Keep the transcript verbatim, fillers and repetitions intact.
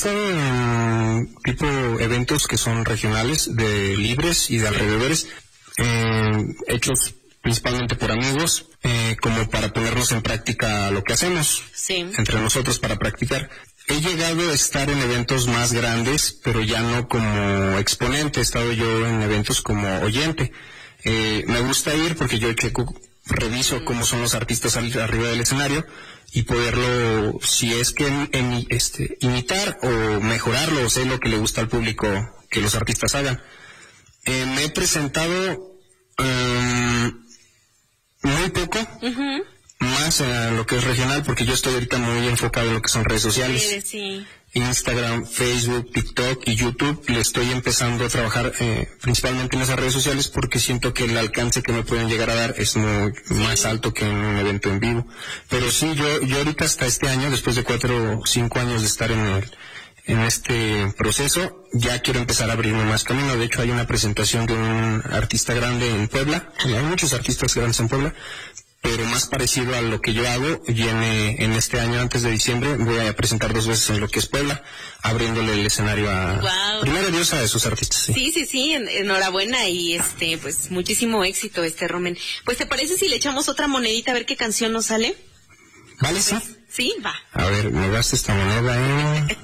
estado en tipo eventos que son regionales, de Libres y de alrededores, eh, hechos principalmente por amigos, eh, como para ponernos en práctica lo que hacemos, sí, entre nosotros para practicar. He llegado a estar en eventos más grandes, pero ya no como exponente, he estado yo en eventos como oyente. Eh, me gusta ir porque yo checo, reviso cómo son los artistas arriba del escenario y poderlo, si es que en, en, este, imitar o mejorarlo, o sé lo que le gusta al público que los artistas hagan. Eh, me he presentado um, muy poco, uh-huh. más en lo que es regional, porque yo estoy ahorita muy enfocado en lo que son redes sociales. Sí, sí. Instagram, Facebook, TikTok y YouTube. Le estoy empezando a trabajar eh, principalmente en esas redes sociales porque siento que el alcance que me pueden llegar a dar es muy sí. más alto que en un evento en vivo. Pero sí, yo yo ahorita hasta este año, después de cuatro o cinco años de estar en el en este proceso, ya quiero empezar a abrirme más camino. De hecho, hay una presentación de un artista grande en Puebla. Hay muchos artistas grandes en Puebla, pero más parecido a lo que yo hago. Viene en este año, antes de diciembre, voy a presentar dos veces en lo que es Puebla, abriéndole el escenario a, wow. primero Dios, a esos artistas. Sí, sí, sí, sí, en, enhorabuena y este, pues muchísimo éxito, este Romen. Pues, ¿te parece si le echamos otra monedita a ver qué canción nos sale? Vale, sí. Sí, va. A ver, me gasto esta moneda, ¿eh?